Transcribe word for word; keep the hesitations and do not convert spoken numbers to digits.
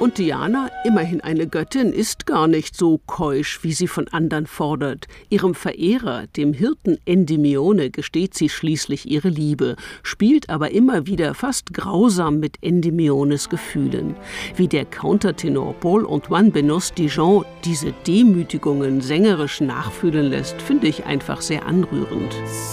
Und Diana, immerhin eine Göttin, ist gar nicht so keusch, wie sie von anderen fordert. Ihrem Verehrer, dem Hirten Endymione, gesteht sie schließlich ihre Liebe, spielt aber immer wieder fast grausam mit Endymiones Gefühlen. Wie der Countertenor Paul-Antoine Benoist-Dijon diese Demütigungen sängerisch nachfühlen lässt, finde ich einfach sehr anrührend.